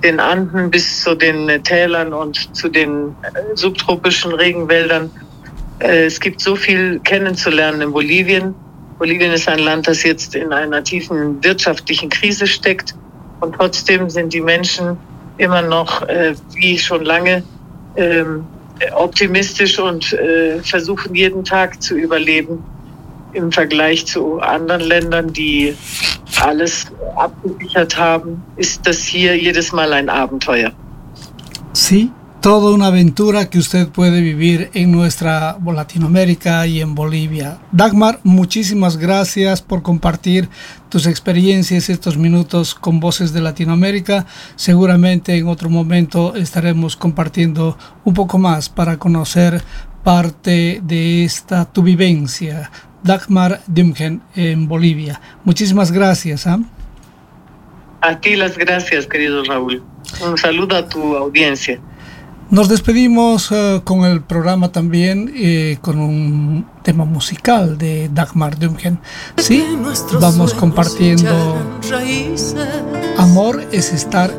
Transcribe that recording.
den Anden bis zu den Tälern und zu den subtropischen Regenwäldern. Es gibt so viel kennenzulernen in Bolivien. Bolivien ist ein Land, das jetzt in einer tiefen wirtschaftlichen Krise steckt. Und trotzdem sind die Menschen immer noch, wie schon lange, optimistisch und versuchen jeden Tag zu überleben. Im Vergleich zu anderen Ländern, die alles abgesichert haben, ist das hier jedes Mal ein Abenteuer. Sí, toda una aventura que usted puede vivir en nuestra Latinoamérica y en Bolivia. Dagmar, muchísimas gracias por compartir tus experiencias estos minutos con Voces de Latinoamérica. Seguramente en otro momento estaremos compartiendo un poco más para conocer parte de esta tu vivencia. Dagmar Dümken en Bolivia. Muchísimas gracias. A ti las gracias, querido Raúl. Un saludo a tu audiencia. Nos despedimos con el programa también con un tema musical de Dagmar Dümken. Sí, vamos compartiendo Amor es estar